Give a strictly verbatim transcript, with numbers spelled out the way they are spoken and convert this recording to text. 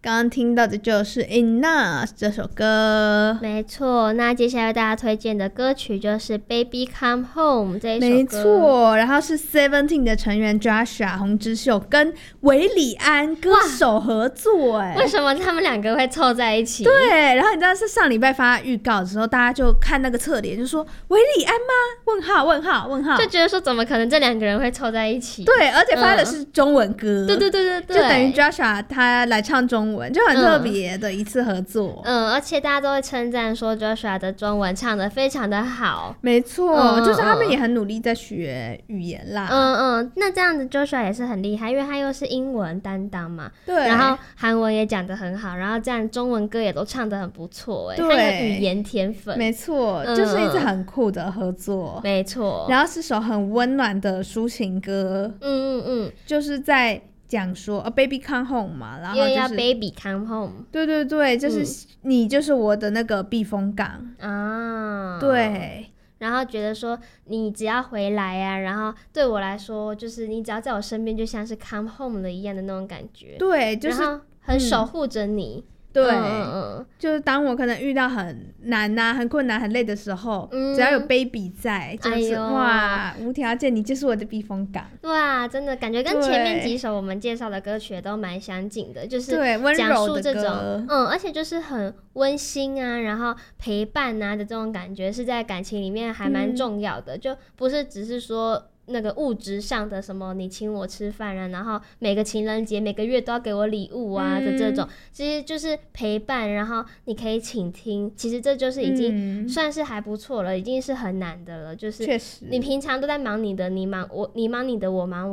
刚刚听到的就是 Enough 这首歌。 没错，那接下来大家推荐的歌曲就是 Baby Come Home 这一首歌。 没错，然后是 Seventeen 的成员 Joshua 洪之秀跟韦礼安歌手合作。哎， 为什么他们两个会凑在一起？ 对，然后你知道是上礼拜发预告的时候，大家就看那个侧脸就说韦礼安吗？问号问号问号， 就觉得说怎么可能这两个人会凑在一起？ 对，而且发的是中文歌。嗯、 对对对对对， 就等于 Joshua 他来唱中文，就很特别的一次合作。 嗯, 嗯，而且大家都会称赞说 Joshua 的中文唱得非常的好。 没错、嗯，就是他们也很努力在学语言啦。 嗯嗯，那这样子 Joshua 也是很厉害，因为他又是英文担当嘛， 对， 然后韩文也讲得很好，然后这样中文歌也都唱得很不错，哎，他有语言天分。 没错、嗯，就是一次很酷的合作。 没错， 然后是首很温暖的抒情歌。 嗯嗯嗯， 就是在讲说、哦、Baby Come Home 嘛，然后就是因为要 Baby Come Home。 对对对，就是、嗯、你就是我的那个避风港啊。对。 然后觉得说你只要回来啊，然后对我来说就是你只要在我身边就像是 come home 了一样的那种感觉。 对，就是然后很守护着你、嗯、 对、 嗯嗯， 就是当我可能遇到很难啊很困难很累的时候、嗯、只要有 baby 在就是、哎、哇无条件你就是我的避风港。 哇，真的感觉跟前面几首我们介绍的歌曲都蛮相近的，就是讲述这种嗯，而且就是很温馨啊，然后陪伴啊的这种感觉是在感情里面还蛮重要的、嗯、就不是只是说那个物质上的什么你请我吃饭啊，然后每个情人节每个月都要给我礼物啊的这种、嗯、其实就是陪伴，然后你可以倾听，其实这就是已经算是还不错了、嗯、已经是很难的了，就是你平常都在忙你的，你忙我你忙你的我忙我